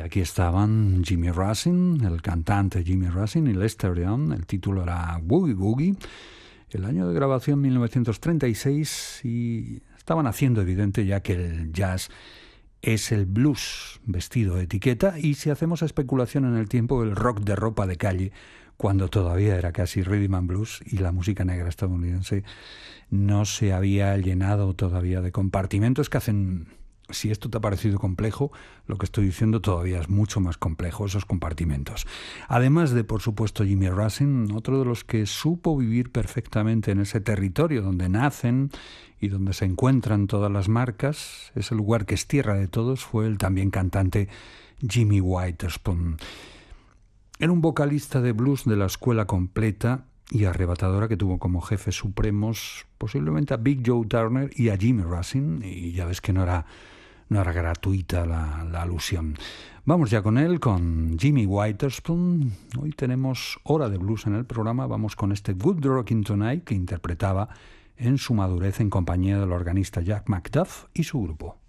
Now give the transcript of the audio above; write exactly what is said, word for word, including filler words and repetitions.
aquí estaban Jimmy Rushing, el cantante Jimmy Rushing, y Lester Young. El título era Boogie Woogie. El año de grabación mil novecientos treinta y seis, y estaban haciendo evidente ya que el jazz es el blues vestido de etiqueta, y si hacemos especulación en el tiempo, el rock de ropa de calle, cuando todavía era casi rhythm and blues y la música negra estadounidense no se había llenado todavía de compartimentos que hacen... Si esto te ha parecido complejo, lo que estoy diciendo todavía es mucho más complejo, esos compartimentos. Además de, por supuesto, Jimmy Rushing, otro de los que supo vivir perfectamente en ese territorio donde nacen y donde se encuentran todas las marcas, ese lugar que es tierra de todos, fue el también cantante Jimmy Witherspoon. Era un vocalista de blues de la escuela completa y arrebatadora que tuvo como jefes supremos posiblemente a Big Joe Turner y a Jimmy Rushing, y ya ves que no era, no era gratuita la, la alusión. Vamos ya con él, con Jimmy Witherspoon. Hoy tenemos hora de blues en el programa. Vamos con este Good Rockin' Tonight que interpretaba en su madurez en compañía del organista Jack McDuff y su grupo.